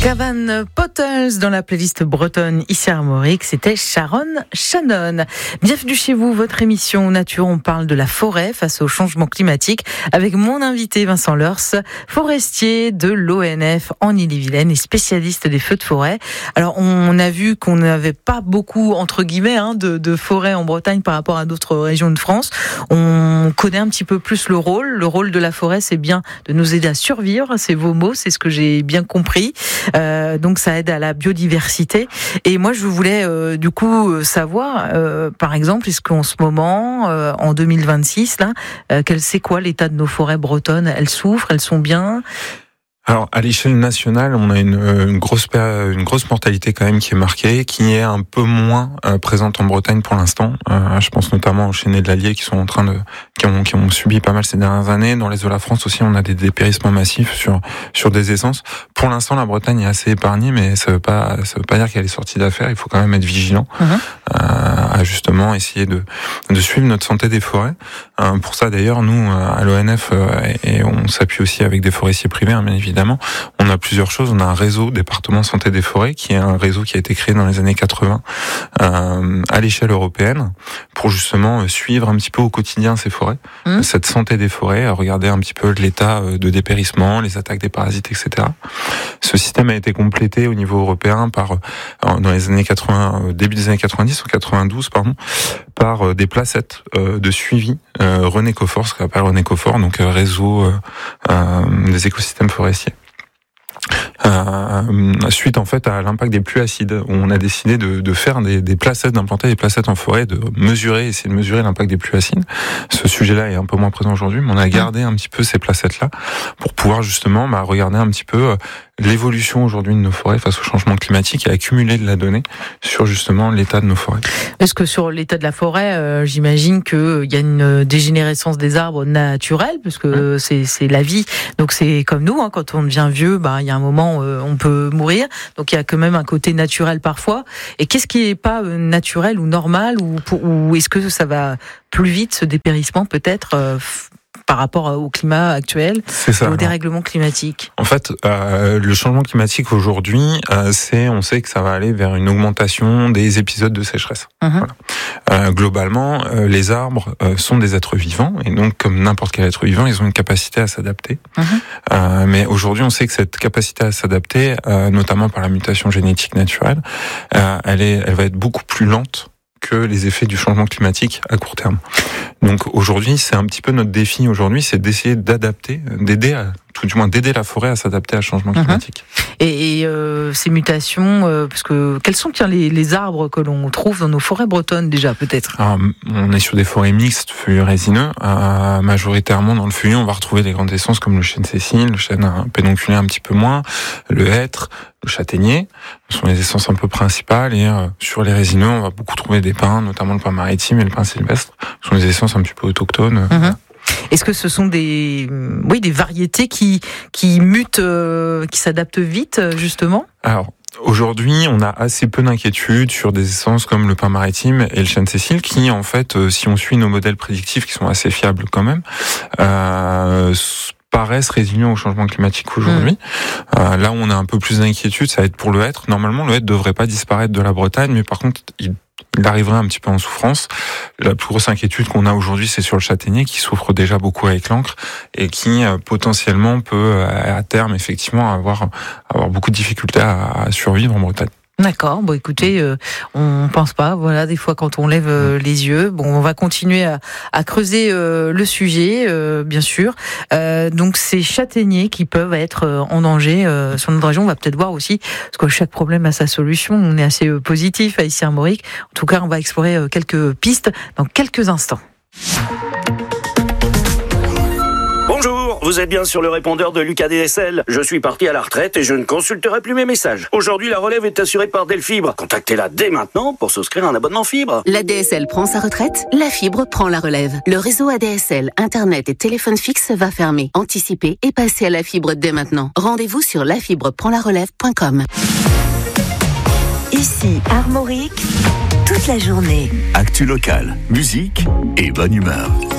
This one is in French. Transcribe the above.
Cavan Pottles dans la playlist bretonne ici à Armorique, c'était Sharon Shannon. Bienvenue chez vous, votre émission Nature. On parle de la forêt face au changement climatique avec mon invité Vincent Leurs, forestier de l'ONF en Ille-et-Vilaine et spécialiste des feux de forêt. Alors on a vu qu'on n'avait pas beaucoup entre guillemets de forêt en Bretagne par rapport à d'autres régions de France. On connaît un petit peu plus le rôle de la forêt, c'est bien de nous aider à survivre, c'est vos mots, c'est ce que j'ai bien compris. Donc ça aide à la biodiversité. Et moi je voulais savoir, par exemple, est-ce qu'en ce moment, en 2026, c'est quoi l'état de nos forêts bretonnes? Elles souffrent, elles sont bien? Alors, à l'échelle nationale, on a une grosse mortalité quand même qui est marquée, qui est un peu moins présente en Bretagne pour l'instant. Je pense notamment aux chênaies de l'Allier qui ont subi pas mal ces dernières années. Dans l'est de la France aussi, on a des dépérissements massifs sur des essences. Pour l'instant, la Bretagne est assez épargnée, mais ça veut pas dire qu'elle est sortie d'affaire. Il faut quand même être vigilant, à justement essayer de suivre notre santé des forêts. Pour ça, d'ailleurs, nous, à l'ONF, et on s'appuie aussi avec des forestiers privés, bien évidemment. On a plusieurs choses. On a un réseau département santé des forêts qui est un réseau qui a été créé dans les années 80 à l'échelle européenne pour justement suivre un petit peu au quotidien ces forêts, cette santé des forêts, regarder un petit peu l'état de dépérissement, les attaques des parasites, etc. Ce système a été complété au niveau européen dans les années 80, début des années 90 ou 92, par des placettes de suivi Renécofor, ce qu'on appelle Renécofor, donc réseau des écosystèmes forestiers. Suite en fait à l'impact des pluies acides, où on a décidé de faire des placettes, d'implanter des placettes en forêt, essayer de mesurer l'impact des pluies acides. Ce sujet-là est un peu moins présent aujourd'hui, mais on a gardé un petit peu ces placettes-là pour pouvoir justement regarder un petit peu l'évolution aujourd'hui de nos forêts face au changement climatique et accumuler de la donnée sur justement l'état de nos forêts. Est-ce que sur l'état de la forêt, j'imagine qu'il y a une dégénérescence des arbres naturelle, parce que c'est la vie, donc c'est comme nous, quand on devient vieux, il y a un moment on peut mourir, donc il y a quand même un côté naturel parfois. Et qu'est-ce qui est pas naturel ou normal, ou est-ce que ça va plus vite, ce dépérissement peut-être par rapport au climat actuel, au dérèglement climatique? En fait, le changement climatique aujourd'hui, on sait que ça va aller vers une augmentation des épisodes de sécheresse. Voilà. Globalement, les arbres sont des êtres vivants, et donc comme n'importe quel être vivant, ils ont une capacité à s'adapter. Mais aujourd'hui, on sait que cette capacité à s'adapter, notamment par la mutation génétique naturelle, elle va être beaucoup plus lente que les effets du changement climatique à court terme. Donc aujourd'hui, c'est un petit peu notre défi aujourd'hui, c'est d'essayer d'adapter, d'aider la forêt à s'adapter à ce changement climatique. Et ces mutations, parce que quels sont les arbres que l'on trouve dans nos forêts bretonnes déjà, peut-être? Alors, on est sur des forêts mixtes, feuillus résineux. Majoritairement dans le feuillu, on va retrouver des grandes essences comme le chêne Cécile, le chêne pédonculé un petit peu moins, le hêtre, le châtaignier. Ce sont les essences un peu principales. Et sur les résineux, on va beaucoup trouver des pins, notamment le pin maritime et le pin sylvestre. Ce sont des essences un petit peu autochtones. Est-ce que ce sont des variétés qui mutent, qui s'adaptent vite, justement? Alors, aujourd'hui, on a assez peu d'inquiétudes sur des essences comme le pin maritime et le chêne Cécile qui, en fait, si on suit nos modèles prédictifs qui sont assez fiables quand même, paraissent résilients au changement climatique aujourd'hui. Là où on a un peu plus d'inquiétude, ça va être pour le hêtre. Normalement, le hêtre devrait pas disparaître de la Bretagne, mais par contre, il arriverait un petit peu en souffrance. La plus grosse inquiétude qu'on a aujourd'hui, c'est sur le châtaignier qui souffre déjà beaucoup avec l'encre et qui potentiellement peut à terme effectivement avoir beaucoup de difficultés à survivre en Bretagne. D'accord, écoutez, on pense pas, des fois quand on lève les yeux, on va continuer à creuser le sujet, bien sûr. Donc ces châtaigniers qui peuvent être en danger sur notre région, on va peut-être voir aussi, parce que chaque problème a sa solution, on est assez positif ici à Armorique. En tout cas, on va explorer quelques pistes dans quelques instants. Bonjour, vous êtes bien sur le répondeur de l'UKDSL. Je suis parti à la retraite et je ne consulterai plus mes messages. Aujourd'hui, la relève est assurée par Delfibre. Contactez-la dès maintenant pour souscrire un abonnement fibre. L'ADSL prend sa retraite, la fibre prend la relève. Le réseau ADSL, Internet et téléphone fixe va fermer. Anticipez et passez à la fibre dès maintenant. Rendez-vous sur lafibreprendlarelève.com. Ici, Armorique, toute la journée. Actu locale, musique et bonne humeur.